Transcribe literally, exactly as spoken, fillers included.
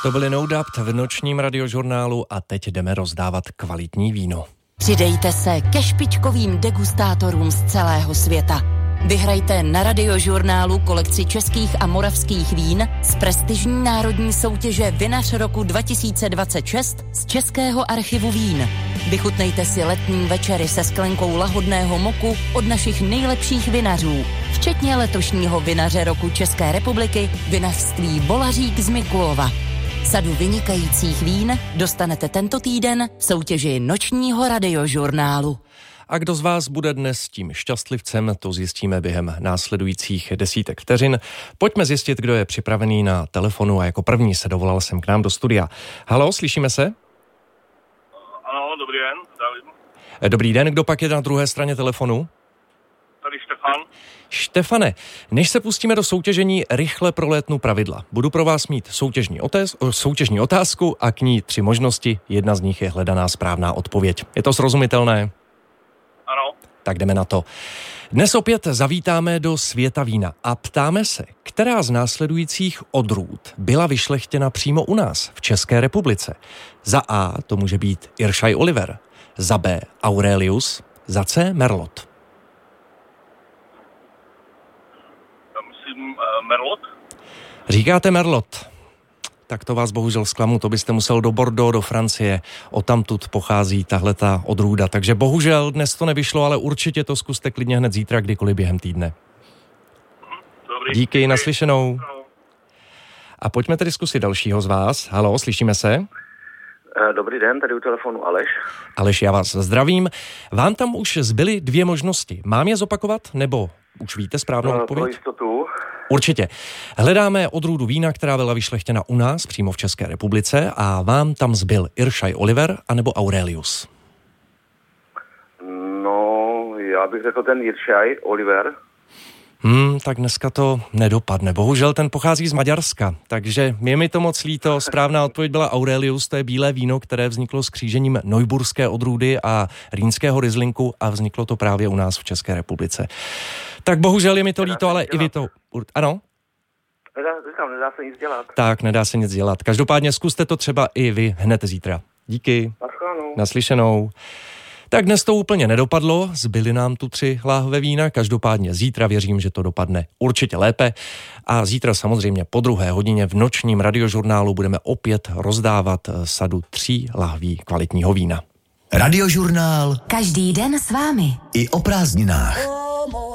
To byly No Doubt v nočním radiožurnálu a teď jdeme rozdávat kvalitní víno. Přidejte se ke špičkovým degustátorům z celého světa. Vyhrajte na radiožurnálu kolekci českých a moravských vín z prestižní národní soutěže Vinař roku dva tisíce dvacet šest z Českého archivu vín. Vychutnejte si letní večery se sklenkou lahodného moku od našich nejlepších vinařů, včetně letošního vinaře roku České republiky, vinařství Volařík z Mikulova. Sadu vynikajících vín dostanete tento týden v soutěži nočního radiožurnálu. A kdo z vás bude dnes tím šťastlivcem, to zjistíme během následujících desítek vteřin. Pojďme zjistit, kdo je připravený na telefonu a jako první se dovolal jsem k nám do studia. Haló, slyšíme se? Ano, dobrý den, zdravím. Dobrý den, kdo pak je na druhé straně telefonu? Tady Štefan. Štefane, než se pustíme do soutěžení, rychle prolétnu pravidla. Budu pro vás mít soutěžní, otéz, soutěžní otázku a k ní tři možnosti. Jedna z nich je hledaná správná odpověď. Je to srozumitelné? Ano. Tak jdeme na to. Dnes opět zavítáme do světa vína a ptáme se, která z následujících odrůd byla vyšlechtěna přímo u nás, v České republice. Za A to může být Iršaj Oliver, za B Aurelius, za C Merlot. Myslím uh, Merlot. Říkáte Merlot. Tak to vás bohužel zklamu, to byste musel do Bordeaux, do Francie. Odtamtud pochází tahleta odrůda. Takže bohužel dnes to nevyšlo, ale určitě to zkuste klidně hned zítra, kdykoliv během týdne. Dobrý. Díky, naslyšenou. A pojďme tedy zkusit dalšího z vás. Haló, slyšíme se? Dobrý den, tady u telefonu Aleš. Aleš, já vás zdravím. Vám tam už zbyly dvě možnosti. Mám je zopakovat, nebo už víte správnou odpověď? Pro jistotu. Určitě. Hledáme odrůdu vína, která byla vyšlechtěna u nás, přímo v České republice, a vám tam zbyl Iršaj Oliver anebo Aurelius. No, já bych řekl ten Iršaj Oliver. Hmm, tak dneska to nedopadne. Bohužel ten pochází z Maďarska, takže je mi to moc líto. Správná odpověď byla Aurelius, to je bílé víno, které vzniklo s křížením Neuburské odrůdy a rýnského Rieslinku a vzniklo to právě u nás v České republice. Tak bohužel je mi to líto, ale i vy to... Ano? Nedá, říkám, nedá se nic dělat. Tak, nedá se nic dělat. Každopádně zkuste to třeba i vy hned zítra. Díky. Naschledanou. Naslyšenou. Tak dnes to úplně nedopadlo, zbyly nám tu tři láhve vína, každopádně zítra věřím, že to dopadne určitě lépe a zítra samozřejmě po druhé hodině v nočním radiožurnálu budeme opět rozdávat sadu tří láhví kvalitního vína. Radiožurnál. Každý den s vámi. I o prázdninách.